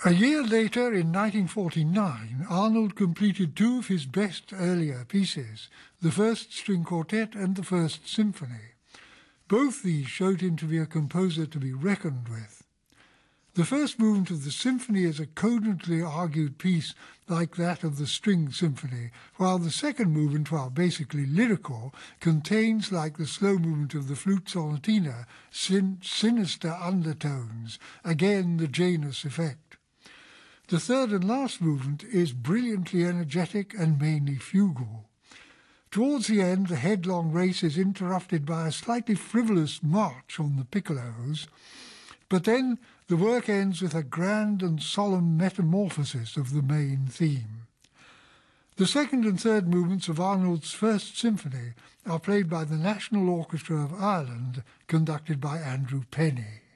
A year later, in 1949, Arnold completed two of his best earlier pieces, the First String Quartet and the First Symphony. Both these showed him to be a composer to be reckoned with. The first movement of the symphony is a cogently argued piece like that of the String Symphony, while the second movement, while basically lyrical, contains, like the slow movement of the Flute Sonatina, sinister undertones, again the Janus effect. The third and last movement is brilliantly energetic and mainly fugal. Towards the end, the headlong race is interrupted by a slightly frivolous march on the piccolos, but then the work ends with a grand and solemn metamorphosis of the main theme. The second and third movements of Arnold's First Symphony are played by the National Orchestra of Ireland, conducted by Andrew Penny.